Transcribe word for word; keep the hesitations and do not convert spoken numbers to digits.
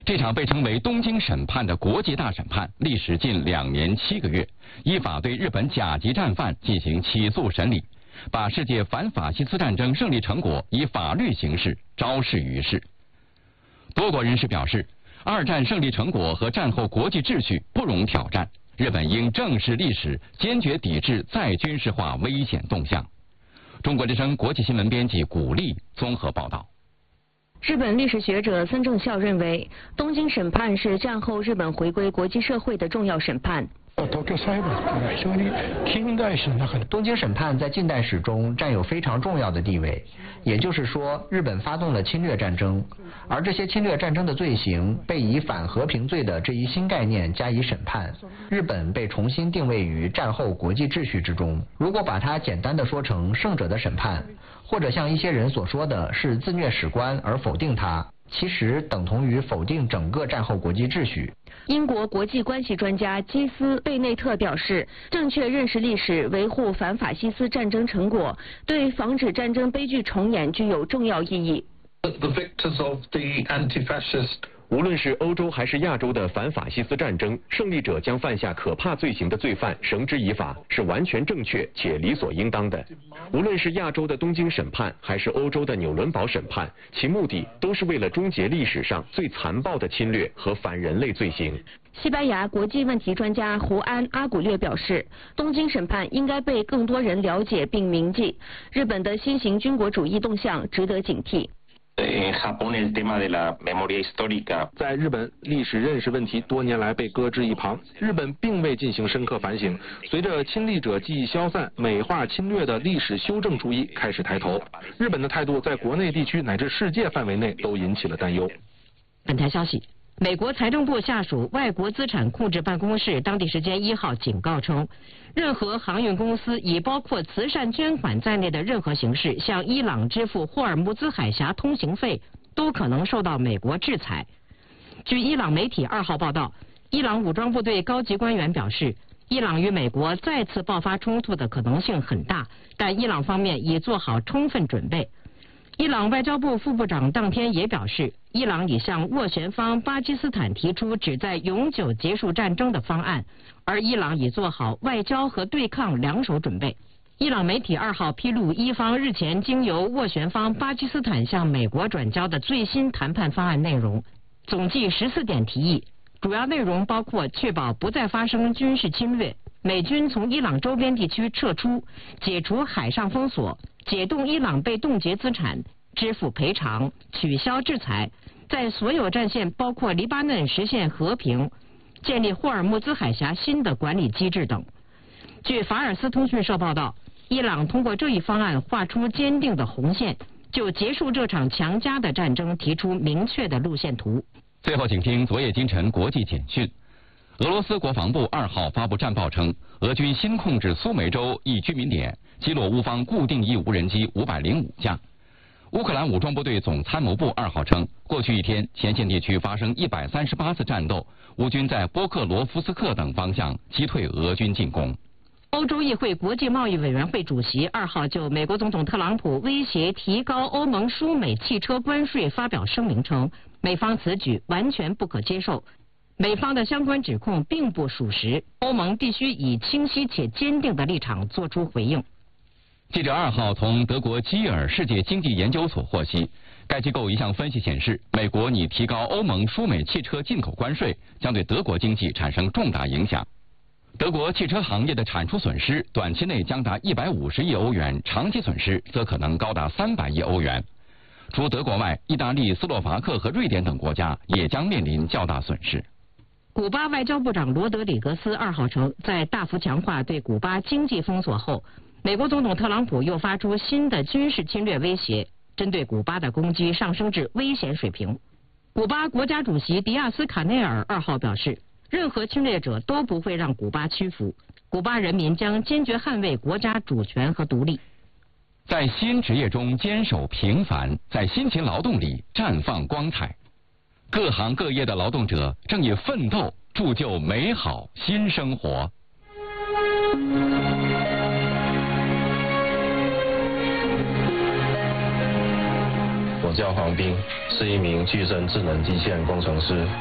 这场被称为东京审判的国际大审判，历时近两年七个月，依法对日本甲级战犯进行起诉审理，把世界反法西斯战争胜利成果以法律形式昭示于世。多国人士表示，二战胜利成果和战后国际秩序不容挑战，日本应正视历史，坚决抵制再军事化危险动向。中国之声国际新闻编辑古丽综合报道。 日本历史学者森正孝认为，东京审判是战后日本回归国际社会的重要审判。 東京裁判というのは非常に近代史の中で， 东京审判在近代史中占有非常重要的地位。也就是说，日本发动了侵略战争，而这些侵略战争的罪行被以反和平罪的这一新概念加以审判，日本被重新定位于战后国际秩序之中。如果把它简单的说成胜者的审判，或者像一些人所说的是自虐史观而否定它，其实等同于否定整个战后国际秩序。 英国国际关系专家基斯·贝内特表示，正确认识历史，维护反法西斯战争成果，对防止战争悲剧重演具有重要意义。 The victors of the anti-fascist 无论是欧洲还是亚洲的反法西斯战争，胜利者将犯下可怕罪行的罪犯绳之以法，是完全正确且理所应当的。无论是亚洲的东京审判，还是欧洲的纽伦堡审判，其目的都是为了终结历史上最残暴的侵略和反人类罪行。 西班牙国际问题专家胡安·阿古略表示，东京审判应该被更多人了解并铭记。日本的新型军国主义动向值得警惕。 在日本，历史认识问题多年来被搁置一旁，日本并未进行深刻反省。随着亲历者记忆消散，美化侵略的历史修正主义开始抬头，日本的态度在国内地区乃至世界范围内都引起了担忧。 本台消息，美国财政部下属外国资产控制办公室当地时间一号警告称，任何航运公司以包括慈善捐款在内的任何形式向伊朗支付霍尔木兹海峡通行费，都可能受到美国制裁。据伊朗媒体二号报道，伊朗武装部队高级官员表示，伊朗与美国再次爆发冲突的可能性很大，但伊朗方面已做好充分准备。伊朗外交部副部长当天也表示，伊朗已向斡旋方巴基斯坦提出旨在永久结束战争的方案，而伊朗已做好外交和对抗两手准备。伊朗媒体二号披露，伊方日前经由斡旋方巴基斯坦向美国转交的最新谈判方案内容，总计十四点提议，主要内容包括确保不再发生军事侵略，美军从伊朗周边地区撤出，解除海上封锁，解冻伊朗被冻结资产，支付赔偿，取消制裁，在所有战线包括黎巴嫩实现和平，建立霍尔木兹海峡新的管理机制等。据法尔斯通讯社报道，伊朗通过这一方案画出坚定的红线，就结束这场强加的战争提出明确的路线图。 最后，请听昨夜今晨国际简讯。俄罗斯国防部二号发布战报称，俄军新控制苏梅州一居民点，击落乌方固定翼无人机五百零五架。乌克兰武装部队总参谋部二号称，过去一天前线地区发生一百三十八次战斗，乌军在波克罗夫斯克等方向击退俄军进攻。 欧洲议会国际贸易委员会主席二号就美国总统特朗普威胁提高欧盟输美汽车关税发表声明称，美方此举完全不可接受，美方的相关指控并不属实，欧盟必须以清晰且坚定的立场作出回应。 记者二号从德国基尔世界经济研究所获悉，该机构一项分析显示，美国拟提高欧盟输美汽车进口关税，将对德国经济产生重大影响。德国汽车行业的产出损失短期内将达一百五十亿欧元，长期损失则可能高达三百亿欧元。除德国外，意大利、斯洛伐克和瑞典等国家也将面临较大损失。 古巴外交部长罗德里格斯二号称，在大幅强化对古巴经济封锁后，美国总统特朗普又发出新的军事侵略威胁，针对古巴的攻击上升至危险水平。古巴国家主席迪亚斯卡内尔二号表示，任何侵略者都不会让古巴屈服，古巴人民将坚决捍卫国家主权和独立。 在新职业中坚守平凡，在辛勤劳动里绽放光彩。各行各业的劳动者正以奋斗铸就美好新生活。 我我叫黄斌，是一名具身智能机械工程师。